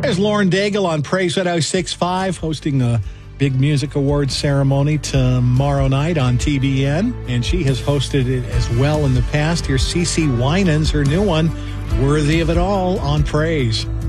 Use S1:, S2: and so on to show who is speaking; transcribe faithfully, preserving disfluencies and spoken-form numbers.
S1: There's Lauren Daigle on Praise one oh six point five, hosting a big music awards ceremony tomorrow night on T B N, and she has hosted it as well in the past. Here's CeCe Winans, her new one, Worthy of It All, on Praise.